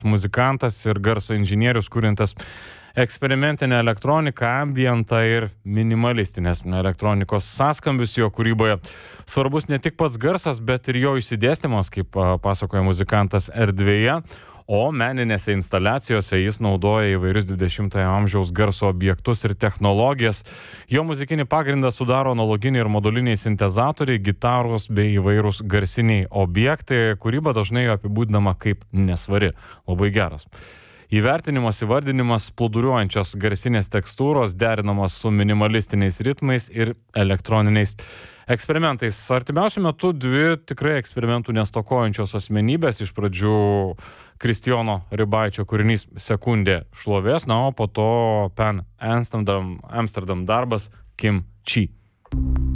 muzikantas ir garso inžinierius, kuriantis eksperimentinę elektroniką, ambientą ir minimalistinės elektronikos sąskambius jo kūryboje. Svarbus ne tik pats garsas, bet ir jo išsidėstymas, kaip pasakoja muzikantas erdvėje, o meninėse instaliacijose jis naudoja įvairius 20-ojo amžiaus garso objektus ir technologijas. Jo muzikinį pagrindą sudaro analoginiai ir moduliniai sintezatoriai, gitaros bei įvairūs garsiniai objektai. Kūryba dažnai jo apibūdinama kaip nesvari. Labai geras. Įvertinimas, įvardinimas, plūduriuojančios garsinės tekstūros derinamas su minimalistiniais ritmais ir elektroniniais eksperimentais. Artimiausiu metu dvi tikrai eksperimentų nestokojančios asmenybės. Iš pradžių Kristijono Ribaičio kūrinys Sekundė šlovės, o po to Pan Amsterdam darbas Kim Chi.